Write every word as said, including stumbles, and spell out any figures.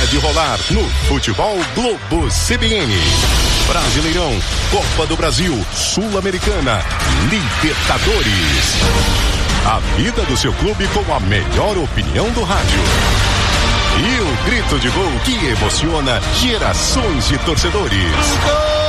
de rolar no Futebol Globo C B N. Brasileirão, Copa do Brasil, Sul-Americana, Libertadores. A vida do seu clube com a melhor opinião do rádio. E o grito de gol que emociona gerações de torcedores.